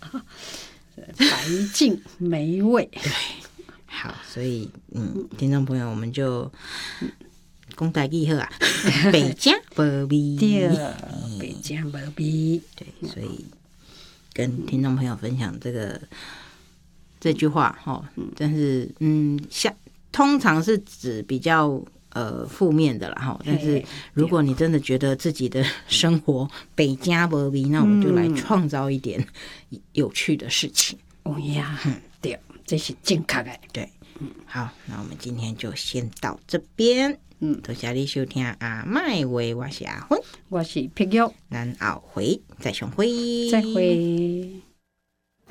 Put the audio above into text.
白净美味。 对，好，所以听众朋友，我们就讲台语好啊，白吃无味， 对，白吃无味。 对，所以跟听众朋友分享这句话哈，但是通常是指比较负面的啦哈，但是如果你真的觉得自己的生活北家无味，那我们就来创造一点有趣的事情。 哦呀，对，这是正确的。 对，好，那我们今天就先到这边。多谢你收听阿麦话，我是阿芬， 我是碧玉， 咱后回再相会， 再会。